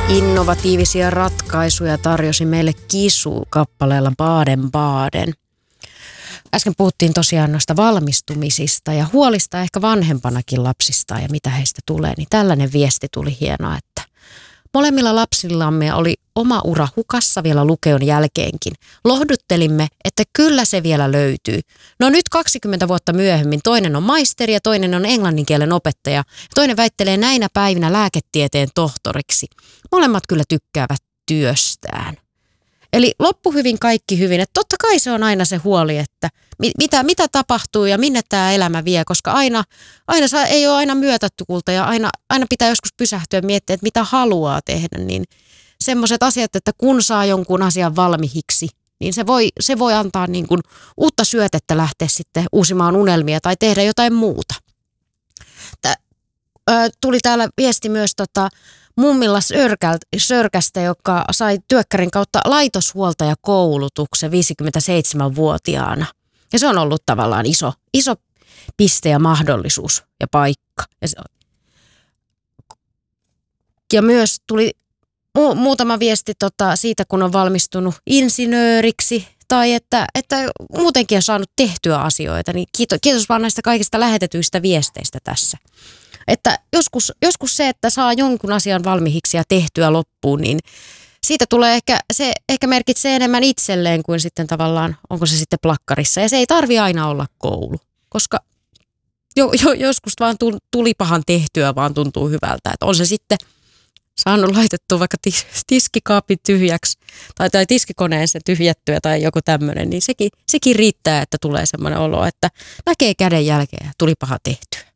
Innovatiivisia ratkaisuja tarjosi meille Kisu kappaleella Baden Baden. Äsken puhuttiin tosiaan noista valmistumisista ja huolista ehkä vanhempanakin lapsista ja mitä heistä tulee. Niin tällainen viesti tuli hienoa, että molemmilla lapsillamme oli oma ura hukassa vielä lukeon jälkeenkin. Lohduttelimme, että kyllä se vielä löytyy. No nyt 20 vuotta myöhemmin toinen on maisteri ja toinen on englannin kielen opettaja. Toinen väittelee näinä päivinä lääketieteen tohtoriksi. Molemmat kyllä tykkäävät työstään. Eli loppu hyvin, kaikki hyvin. Että totta kai se on aina se huoli, että mitä tapahtuu ja minne tämä elämä vie, koska ei ole aina myötätuulta ja aina pitää joskus pysähtyä ja miettiä, että mitä haluaa tehdä. Niin semmoiset asiat, että kun saa jonkun asian valmiiksi, niin se voi antaa niin kuin uutta syötettä lähteä sitten uusimaan unelmia tai tehdä jotain muuta. Tuli täällä viesti myös mummilla Sörkästä, joka sai työkkärin kautta laitoshuoltajakoulutuksen 57-vuotiaana. Ja se on ollut tavallaan iso piste ja mahdollisuus ja paikka. Ja myös tuli muutama viesti siitä, kun on valmistunut insinööriksi tai että muutenkin on saanut tehtyä asioita. Niin kiitos vaan näistä kaikista lähetetyistä viesteistä tässä. Että joskus se, että saa jonkun asian valmiiksi ja tehtyä loppuun, niin siitä tulee ehkä merkitsee enemmän itselleen kuin sitten tavallaan, onko se sitten plakkarissa. Ja se ei tarvitse aina olla koulu, koska joskus vaan tulipahan tehtyä vaan tuntuu hyvältä. Että on se sitten saanut laitettua vaikka tiskikaapin tyhjäksi tai tiskikoneen se tyhjättyä tai joku tämmöinen, niin sekin riittää, että tulee semmoinen olo, että näkee käden jälkeen ja tulipahan tehtyä.